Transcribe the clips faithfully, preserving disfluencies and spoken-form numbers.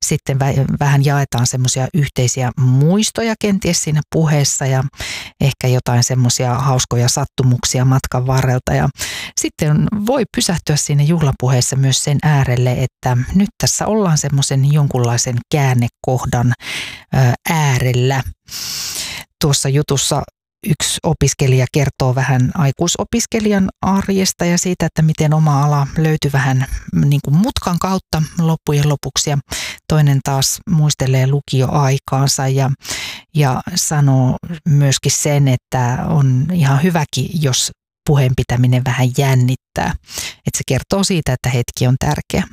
sitten vähän jaetaan semmoisia yhteisiä muistoja kenties siinä puheessa ja ehkä jotain semmoisia hauskoja sattumuksia matkan varrelta. Ja sitten voi pysähtyä siinä juhlapuheessa myös sen äärelle, että nyt tässä ollaan semmoisen jonkunlaisen käännekohdan äärellä. Tuossa jutussa yksi opiskelija kertoo vähän aikuisopiskelijan arjesta ja siitä, että miten oma ala löytyi vähän niin kuin mutkan kautta loppujen lopuksi. Ja toinen taas muistelee lukioaikaansa ja, ja sanoo myöskin sen, että on ihan hyväkin, jos puheen pitäminen vähän jännittää. Että se kertoo siitä, että hetki on tärkeä.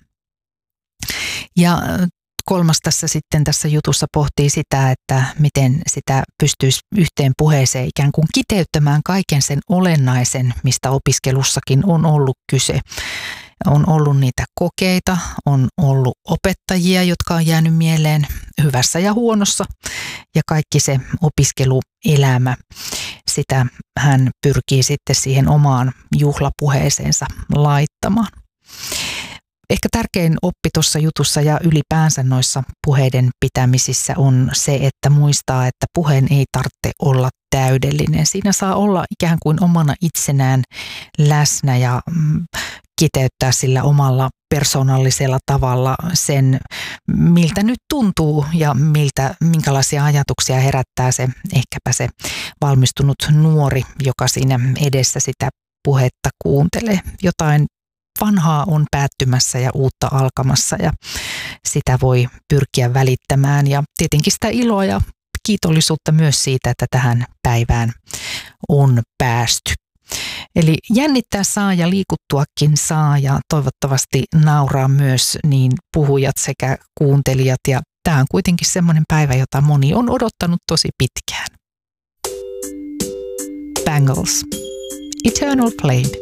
Ja kolmas tässä sitten tässä jutussa pohtii sitä, että miten sitä pystyisi yhteen puheeseen ikään kuin kiteyttämään kaiken sen olennaisen, mistä opiskelussakin on ollut kyse. On ollut niitä kokeita, on ollut opettajia, jotka on jäänyt mieleen hyvässä ja huonossa ja kaikki se opiskeluelämä. Sitä hän pyrkii sitten siihen omaan juhlapuheeseensa laittamaan. Ehkä tärkein oppi tuossa jutussa ja ylipäänsä noissa puheiden pitämisissä on se, että muistaa, että puheen ei tarvitse olla täydellinen. Siinä saa olla ikään kuin omana itsenään läsnä ja kiteyttää sillä omalla persoonallisella tavalla sen, miltä nyt tuntuu ja miltä, minkälaisia ajatuksia herättää se ehkäpä se valmistunut nuori, joka siinä edessä sitä puhetta kuuntelee. Jotain vanhaa on päättymässä ja uutta alkamassa ja sitä voi pyrkiä välittämään ja tietenkin sitä iloa ja kiitollisuutta myös siitä, että tähän päivään on päästy. Eli jännittää saa ja liikuttuakin saa ja toivottavasti nauraa myös niin puhujat sekä kuuntelijat ja tämä on kuitenkin semmoinen päivä, jota moni on odottanut tosi pitkään. Bangles. Eternal Flame.